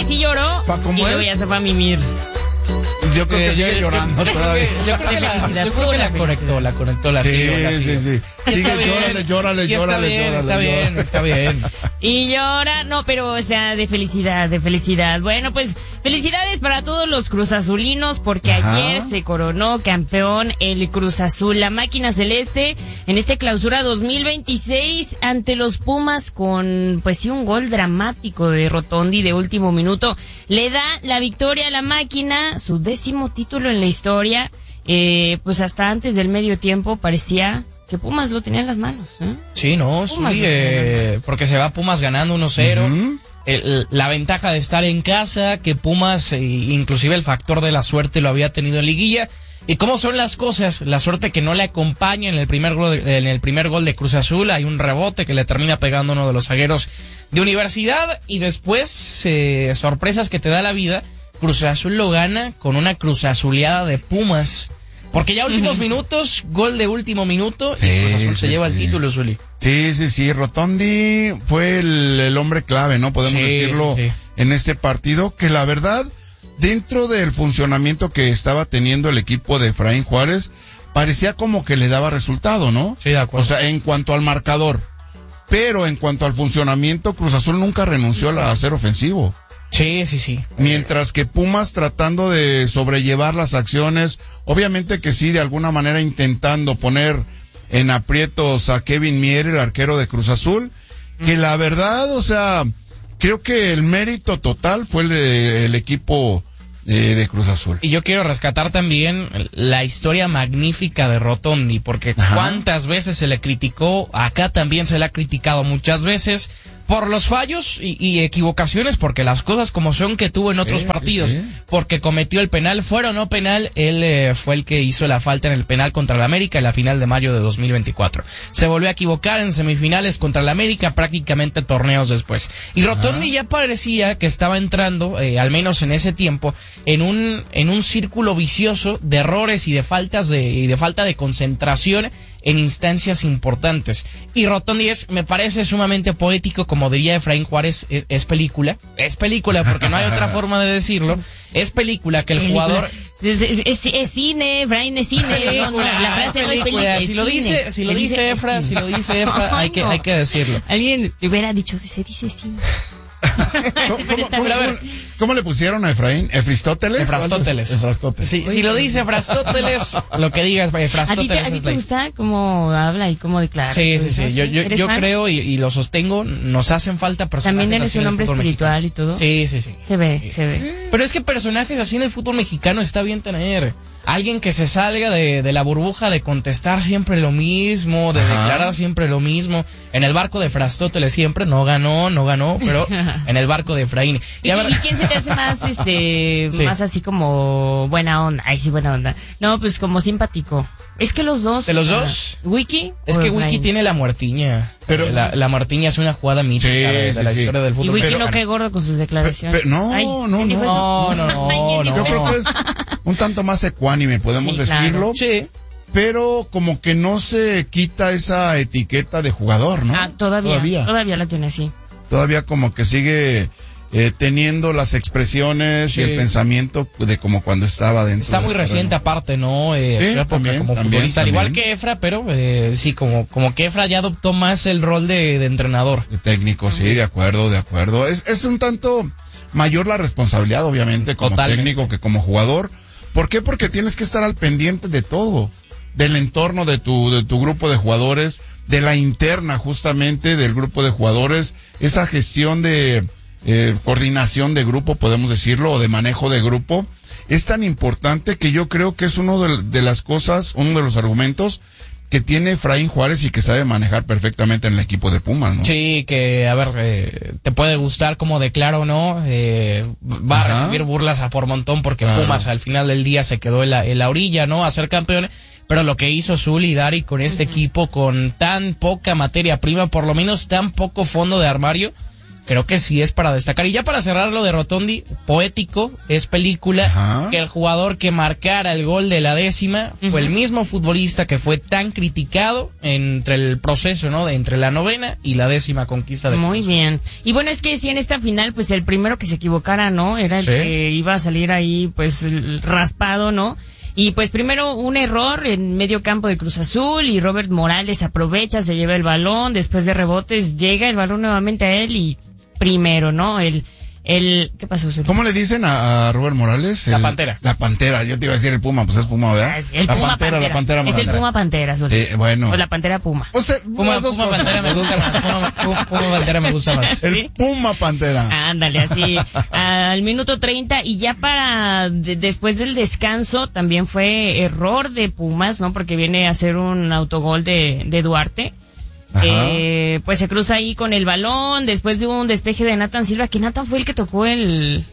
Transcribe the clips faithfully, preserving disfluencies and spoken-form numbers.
que sí lloró y luego ya se fue a mimir. Yo creo que Eh, sigue yo- llorando yo- todavía. Yo creo que la, Felicidad, yo creo que la pura conectó, la conectó, la Sí, siguió, la sí, siguió. sí. Sigue, Está bien, llórale, llórale, y está llórale, bien, llórale, está bien, llórale. está bien. Y llora, no, pero, o sea, de felicidad, de felicidad. Bueno, pues, felicidades para todos los cruzazulinos, porque Ajá. ayer se coronó campeón el Cruz Azul, la máquina celeste, en este clausura dos mil veintiséis, ante los Pumas, con, pues sí, un gol dramático de Rotondi de último minuto. Le da la victoria a la máquina, su décimo título en la historia. Eh, pues hasta antes del medio tiempo parecía que Pumas lo tenía en las manos, ¿eh? Sí, no, Pumas Zuli, lo eh, porque se va Pumas ganando uno cero. Ujú. El- la ventaja de estar en casa, que Pumas, eh, inclusive el factor de la suerte lo había tenido en liguilla. ¿Y cómo son las cosas? La suerte que no le acompaña en el primer gol de, en el primer gol de Cruz Azul, hay un rebote que le termina pegando uno de los zagueros de Universidad, y después, eh, sorpresas que te da la vida, Cruz Azul lo gana con una Cruz Azuleada de Pumas. Porque ya últimos minutos, gol de último minuto, y Sí, Cruz Azul sí, se lleva sí. el título, Zuli. Sí, sí, sí, Rotondi fue el, el hombre clave, ¿no? Podemos Sí, decirlo sí, sí. en este partido, que la verdad, dentro del funcionamiento que estaba teniendo el equipo de Efraín Juárez, parecía como que le daba resultado, ¿no? Sí, de acuerdo. O sea, en cuanto al marcador. Pero en cuanto al funcionamiento, Cruz Azul nunca renunció a la- a ser ofensivo. Sí, sí, sí. Mientras que Pumas tratando de sobrellevar las acciones, obviamente que sí, de alguna manera intentando poner en aprietos a Kevin Mier, el arquero de Cruz Azul, que la verdad, o sea, creo que el mérito total fue el, el equipo eh, de Cruz Azul. Y yo quiero rescatar también la historia magnífica de Rotondi, porque Ajá. cuántas veces se le criticó, acá también se le ha criticado muchas veces por los fallos y, y equivocaciones, porque las cosas como son que tuvo en otros Sí, partidos, sí, sí. porque cometió el penal, fuera o no penal, él eh, fue el que hizo la falta en el penal contra el América en la final de mayo de dos mil veinticuatro. Se volvió a equivocar en semifinales contra el América prácticamente torneos después. Y Rotondi ya parecía que estaba entrando, eh, al menos en ese tiempo, en un en un círculo vicioso de errores y de faltas de y de falta de concentración en instancias importantes. Y Rotondi es, me parece sumamente poético, como diría Efraín Juárez, es, es película, es película porque no hay otra forma de decirlo, es película que el jugador... Es, es- es- es cine, Efraín, es cine. No, no, la frase no es película. es Si lo dice, cine. si lo Se dice Efra, es si cine. lo dice Efra, hay que, hay que decirlo. Alguien le hubiera dicho, si se dice cine. ¿Cómo, Pero cómo- está cómo- bien. cómo- cómo le pusieron a Efraín? ¿Efristóteles? Efrastóteles. Efrastóteles. Si, si lo dice Efrastóteles, lo que digas, ¿A ti te, Efrastóteles a ti es te la... gusta cómo habla y cómo declara? Sí, sí, sí. Yo, yo, ¿Eres yo fan? creo y, y lo sostengo, nos hacen falta personajes También eres así en un el hombre fútbol espiritual mexicano. y todo. Sí, sí, sí. Se ve, se ve. Pero es que personajes así en el fútbol mexicano está bien tener. Alguien que se salga de, de la burbuja de contestar siempre lo mismo, de Ajá. declarar siempre lo mismo. En el barco de Frastóteles siempre no ganó, no ganó, pero en el barco de Efraín. ¿Y, Y a ver, y quién se te hace más, este, Sí. más así como buena onda? Ay, sí, buena onda. No, pues como simpático. Es que los dos. ¿De los o sea, dos? ¿Wiki? es o que Efraín? Wiki tiene la muertiña. Pero- la, la muertiña es una jugada mítica Sí, de, de sí, la sí. historia del Y fútbol Wiki mexicano. no cae gordo con sus declaraciones. Pe- pe- no, Ay, no, ¿quién dijo no. eso? No, no, Ay, ¿quién no, dijo Yo creo eso? que es un tanto más ecuánime, podemos Sí, claro. decirlo. Sí. Pero como que no se quita esa etiqueta de jugador, ¿no? Ah, todavía, Todavía. todavía la tiene así. Todavía como que sigue eh, teniendo las expresiones Sí. y el pensamiento de como cuando estaba dentro. Está del muy terreno. reciente aparte, ¿no? Eh, Sí, su época también, como también, futbolista, al también. igual que Efra, pero eh, sí, como, como que Efra ya adoptó más el rol de, de entrenador. De técnico, sí, de acuerdo, de acuerdo. Es, es un tanto mayor la responsabilidad, obviamente, como Totalmente. técnico que como jugador. ¿Por qué? Porque tienes que estar al pendiente de todo. Del entorno de tu, de tu grupo de jugadores, de la interna justamente del grupo de jugadores, esa gestión de eh, coordinación de grupo, podemos decirlo, o de manejo de grupo, es tan importante que yo creo que es uno de, de las cosas, uno de los argumentos que tiene Efraín Juárez y que sabe manejar perfectamente en el equipo de Pumas, ¿no? Sí, que, a ver, eh, te puede gustar como declara o no, eh, va Ajá. a recibir burlas a por montón porque Claro. Pumas al final del día se quedó en la, en la orilla, ¿no? A ser campeón. Pero lo que hizo Zul y Dari con este equipo, con tan poca materia prima, por lo menos tan poco fondo de armario, creo que sí es para destacar. Y ya para cerrar lo de Rotondi, poético, es película, Ajá. que el jugador que marcara el gol de la décima uh-huh. fue el mismo futbolista que fue tan criticado entre el proceso, ¿no? De entre la novena y la décima conquista de Muy Cruz. bien. Y bueno, es que si en esta final, pues el primero que se equivocara, ¿no? Era el Sí. que iba a salir ahí, pues el raspado, ¿no? Y pues primero un error en medio campo de Cruz Azul y Robert Morales aprovecha, se lleva el balón, después de rebotes llega el balón nuevamente a él y primero, ¿no? El, el, ¿qué pasó, Zuli? ¿Cómo le dicen a, a Robert Morales? La El- Pantera. La Pantera, yo te iba a decir el Puma, pues es Puma, ¿verdad? Es el la Puma pantera, Pantera. la Pantera Es el Morales. Puma Pantera, Zuli. Eh, bueno. O la Pantera Puma. O sea, Puma, las dos Puma cosas. Pantera me gusta más. Puma, Puma, Puma Pantera me gusta más. El ¿Sí? Puma Pantera. Ándale, así, al minuto treinta y ya para, de- después del descanso también fue error de Pumas, ¿no? Porque viene a hacer un autogol de, de Duarte. Ajá. Eh, pues se cruza ahí con el balón, después de un despeje de Nathan Silva, que Nathan fue el que tocó el,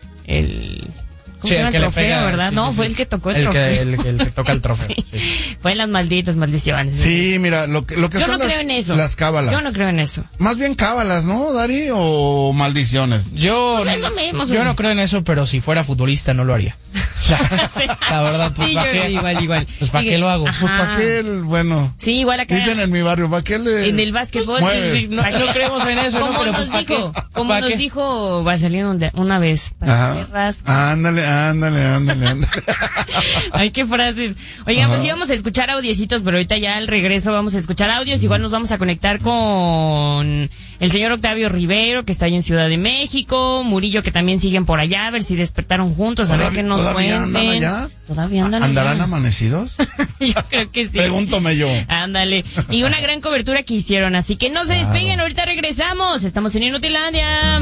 el, ¿cómo Sí, se llama? el El que le trofeo, pega, ¿verdad? sí, no, sí, fue sí. el que tocó el, El que, trofeo. el, que- el que toca el trofeo. Sí. Sí. Fue en las malditas maldiciones. Sí, mira, lo que, lo que Yo son no creo las, en eso. las cábalas. Yo no creo en eso. Más bien cábalas, ¿no, Dari? ¿O maldiciones? Yo, Pues es lo mismo, yo Zuli. no creo en eso, pero si fuera futbolista no lo haría. La, la verdad, pues Sí, ¿para yo qué? igual, igual. Pues ¿para qué lo hago? Ajá. Pues ¿para qué el, bueno? Sí, igual acá. Dicen en mi barrio, ¿para qué le...? En el básquetbol, Mueves. sí, No, no creemos en eso, ¿no? como Pero nos pues ¿para dijo, qué? como ¿Para nos qué? dijo Vaselino de- una vez, para que Ajá. rasca. Ándale, ándale, ándale, ándale. Ay, qué frases. Oigan, Ajá. pues íbamos a escuchar audiecitos, pero ahorita ya al regreso vamos a escuchar audios. Igual nos vamos a conectar con el señor Octavio Rivero, que está ahí en Ciudad de México, Murillo, que también siguen por allá, a ver si despertaron juntos, a ver ¿Todavía- qué nos todavía cuenten. andan allá? Todavía andan ¿Andarán allá. amanecidos? Yo creo que sí. Pregúntame yo. Ándale. Y una gran cobertura que hicieron, así que no se despeguen, ahorita regresamos. Estamos en Inutilandia.